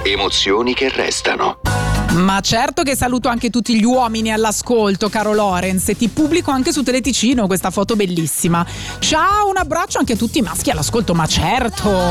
Emozioni che restano. Ma certo che saluto anche tutti gli uomini all'ascolto, caro Lorenz, e ti pubblico anche su Teleticino questa foto bellissima. Ciao, un abbraccio anche a tutti i maschi all'ascolto, ma certo.